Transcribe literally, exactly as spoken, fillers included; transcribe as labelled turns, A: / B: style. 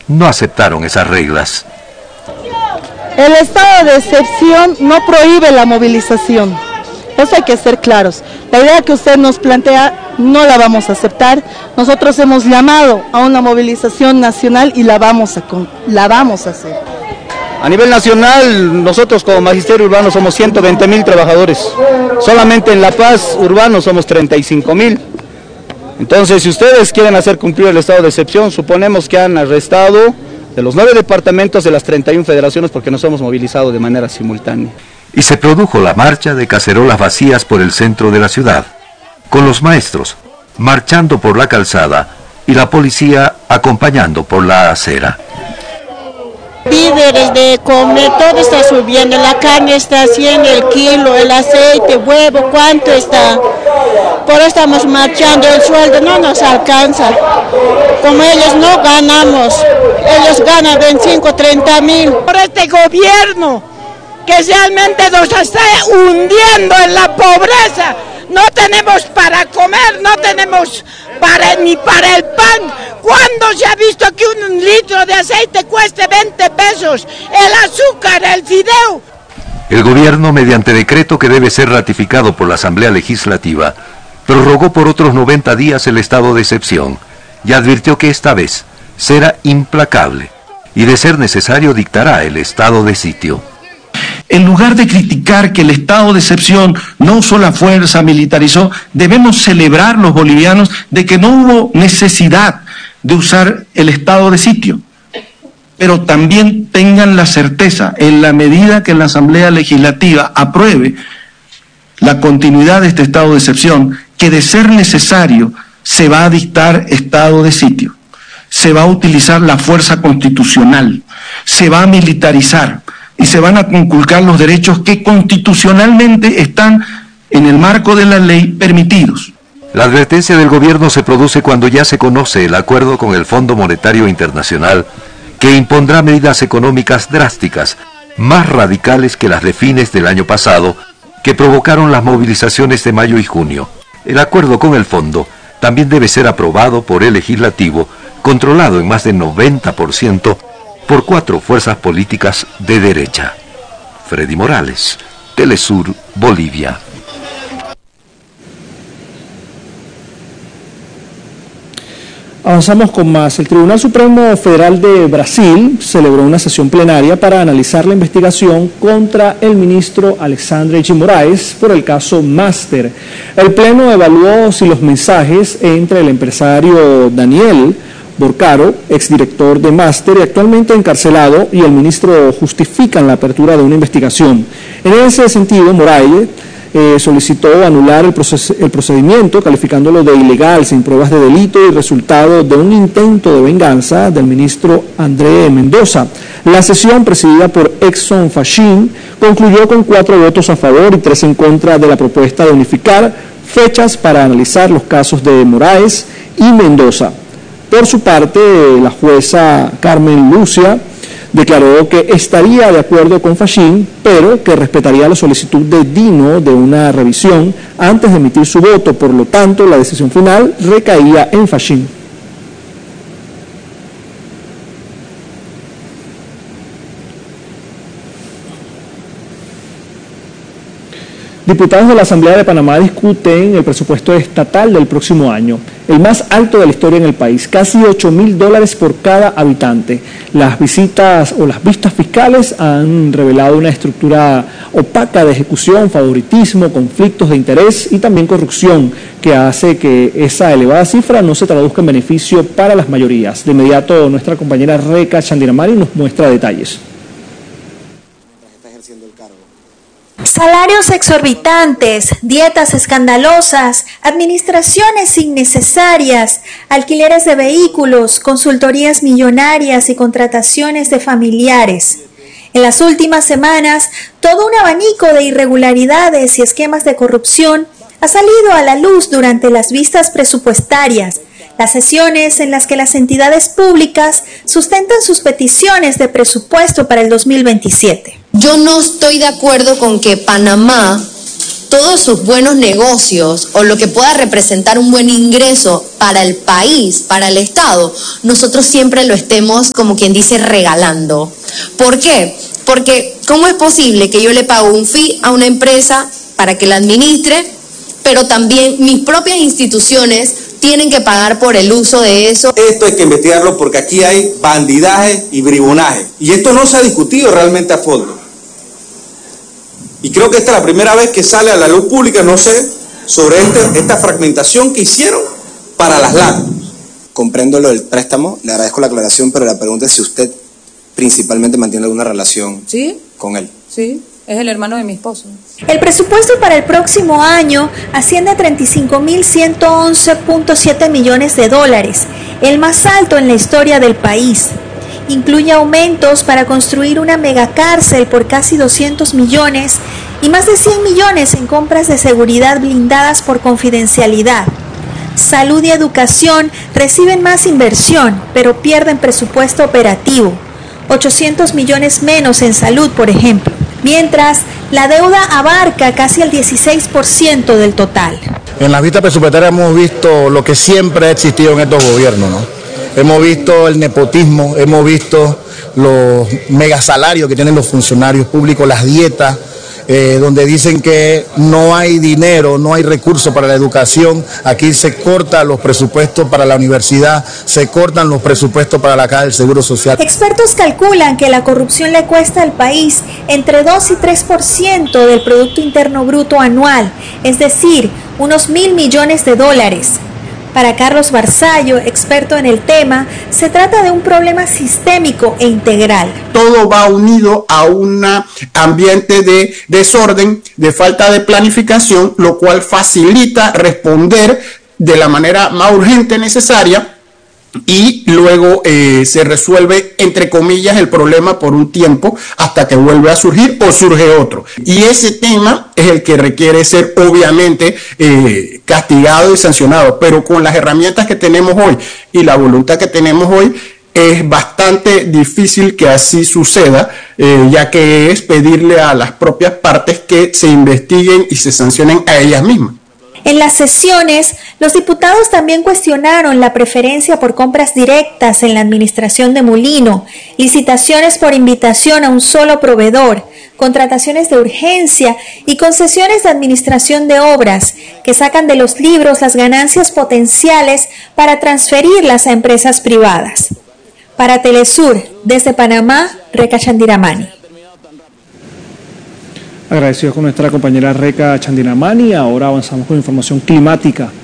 A: no aceptaron esas reglas.
B: El estado de excepción no prohíbe la movilización. Eso hay que ser claros. La idea que usted nos plantea no la vamos a aceptar. Nosotros hemos llamado a una movilización nacional y la vamos a, la vamos a hacer.
C: A nivel nacional, nosotros como Magisterio Urbano somos ciento veinte mil trabajadores. Solamente en La Paz Urbano somos treinta y cinco mil. Entonces, si ustedes quieren hacer cumplir el estado de excepción, suponemos que han arrestado de los nueve departamentos de las treinta y una federaciones porque nos hemos movilizado de manera simultánea.
A: Y se produjo la marcha de cacerolas vacías por el centro de la ciudad, con los maestros marchando por la calzada y la policía acompañando por la acera.
D: Víveres de comer, todo está subiendo, la carne está a cien el kilo, el aceite, huevo, ¿cuánto está? Por eso estamos marchando, el sueldo no nos alcanza, como ellos no ganamos, ellos ganan veinticinco, treinta mil. Por este gobierno que realmente nos está hundiendo en la pobreza, no tenemos para comer, no tenemos para, ni para el pan. ¿Cuándo se ha visto que un litro de aceite cueste veinte pesos? El azúcar, el fideo.
A: El gobierno, mediante decreto que debe ser ratificado por la Asamblea Legislativa, prorrogó por otros noventa días el estado de excepción y advirtió que esta vez será implacable y, de ser necesario, dictará el estado de sitio.
E: En lugar de criticar que el estado de excepción no usó la fuerza, militarizó, debemos celebrar los bolivianos de que no hubo necesidad de usar el estado de sitio. Pero también tengan la certeza, en la medida que la Asamblea Legislativa apruebe la continuidad de este estado de excepción, que de ser necesario se va a dictar estado de sitio, se va a utilizar la fuerza constitucional, se va a militarizar y se van a conculcar los derechos que constitucionalmente están en el marco de la ley permitidos.
A: La advertencia del gobierno se produce cuando ya se conoce el acuerdo con el Fondo Monetario Internacional, que impondrá medidas económicas drásticas, más radicales que las de fines del año pasado, que provocaron las movilizaciones de mayo y junio. El acuerdo con el fondo también debe ser aprobado por el legislativo, controlado en más del noventa por ciento por cuatro fuerzas políticas de derecha. Freddy Morales, Telesur, Bolivia.
F: Avanzamos con más. El Tribunal Supremo Federal de Brasil celebró una sesión plenaria para analizar la investigación contra el ministro Alexandre de Moraes por el caso Master. El Pleno evaluó si los mensajes entre el empresario Daniel Borcaro, exdirector de Master y actualmente encarcelado, y el ministro justifican la apertura de una investigación. En ese sentido, Moraes Eh, solicitó anular el, el procedimiento, calificándolo de ilegal, sin pruebas de delito y resultado de un intento de venganza del ministro André Mendoza. La sesión, presidida por Exxon Fachin, concluyó con cuatro votos a favor y tres en contra de la propuesta de unificar fechas para analizar los casos de Moraes y Mendoza. Por su parte, la jueza Carmen Lucia declaró que estaría de acuerdo con Fachin, pero que respetaría la solicitud de Dino de una revisión antes de emitir su voto. Por lo tanto, la decisión final recaía en Fachin. Diputados de la Asamblea de Panamá discuten el presupuesto estatal del próximo año, el más alto de la historia en el país, casi ocho mil dólares por cada habitante. Las visitas o las vistas fiscales han revelado una estructura opaca de ejecución, favoritismo, conflictos de interés y también corrupción, que hace que esa elevada cifra no se traduzca en beneficio para las mayorías. De inmediato, nuestra compañera Reca Chandiramari nos muestra detalles.
G: Salarios exorbitantes, dietas escandalosas, administraciones innecesarias, alquileres de vehículos, consultorías millonarias y contrataciones de familiares. En las últimas semanas, todo un abanico de irregularidades y esquemas de corrupción ha salido a la luz durante las vistas presupuestarias, las sesiones en las que las entidades públicas sustentan sus peticiones de presupuesto para el dos mil veintisiete.
H: Yo no estoy de acuerdo con que Panamá todos sus buenos negocios o lo que pueda representar un buen ingreso para el país, para el Estado, nosotros siempre lo estemos, como quien dice, regalando. ¿Por qué? Porque ¿cómo es posible que yo le pago un fee a una empresa para que la administre, pero también mis propias instituciones tienen que pagar por el uso de eso?
I: Esto hay que investigarlo porque aquí hay bandidaje y bribonaje. Y esto no se ha discutido realmente a fondo. Y creo que esta es la primera vez que sale a la luz pública, no sé, sobre este, esta fragmentación que hicieron para las L A C.
J: Comprendo lo del préstamo, le agradezco la aclaración, pero la pregunta es si usted principalmente mantiene alguna relación
K: ¿Sí?
J: con él.
K: Sí, es el hermano de mi esposo.
G: El presupuesto para el próximo año asciende a treinta y cinco mil ciento once punto siete millones de dólares, el más alto en la historia del país. Incluye aumentos para construir una megacárcel por casi doscientos millones y más de cien millones en compras de seguridad blindadas por confidencialidad. Salud y educación reciben más inversión, pero pierden presupuesto operativo. ochocientos millones menos en salud, por ejemplo. Mientras, la deuda abarca casi el dieciséis por ciento del total.
L: En las vistas presupuestarias hemos visto lo que siempre ha existido en estos gobiernos, ¿no? Hemos visto el nepotismo, hemos visto los megasalarios que tienen los funcionarios públicos, las dietas, eh, donde dicen que no hay dinero, no hay recursos para la educación. Aquí se cortan los presupuestos para la universidad, se cortan los presupuestos para la Caja del Seguro Social.
G: Expertos calculan que la corrupción le cuesta al país entre dos y tres por ciento del Producto Interno Bruto anual, es decir, unos mil millones de dólares. Para Carlos Barzallo, experto en el tema, se trata de un problema sistémico e integral.
M: Todo va unido a un ambiente de desorden, de falta de planificación, lo cual facilita responder de la manera más urgente necesaria y luego eh, se resuelve, entre comillas, el problema por un tiempo hasta que vuelve a surgir o surge otro. Y ese tema es el que requiere ser obviamente eh, castigado y sancionado, pero con las herramientas que tenemos hoy y la voluntad que tenemos hoy, es bastante difícil que así suceda, eh, ya que es pedirle a las propias partes que se investiguen y se sancionen a ellas mismas.
G: En las sesiones, los diputados también cuestionaron la preferencia por compras directas en la administración de Molino, licitaciones por invitación a un solo proveedor, contrataciones de urgencia y concesiones de administración de obras que sacan de los libros las ganancias potenciales para transferirlas a empresas privadas. Para Telesur, desde Panamá, Reca Chandiramani.
F: Agradecidos con nuestra compañera Reca Chandiramani. Ahora avanzamos con información climática.